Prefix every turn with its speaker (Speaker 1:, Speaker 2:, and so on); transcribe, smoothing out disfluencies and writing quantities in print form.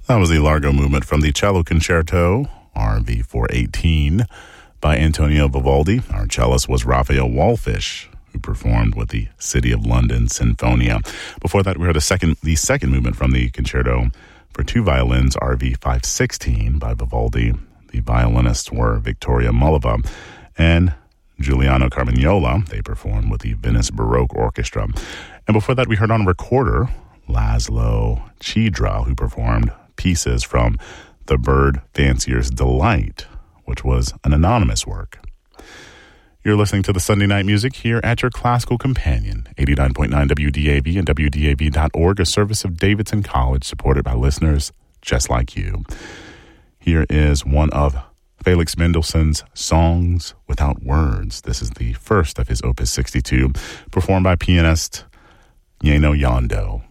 Speaker 1: That was the Largo movement from the Cello Concerto, RV 418, by Antonio Vivaldi. Our cellist was Raphael Wallfisch, who performed with the City of London Sinfonia. Before that, we heard the second movement from the Concerto for two violins, RV 516, by Vivaldi. The violinists were Victoria Mullova and Giuliano Carmignola. They performed with the Venice Baroque Orchestra. And before that, we heard on recorder Laszlo Chidra, who performed pieces from The Bird Fancier's Delight, which was an anonymous work. You're listening to the Sunday Night Music here at your classical companion, 89.9 WDAV and WDAV.org, a service of Davidson College supported by listeners just like you. Here is one of Felix Mendelssohn's Songs Without Words. This is the first of his Opus 62, performed by pianist Yeno Yando.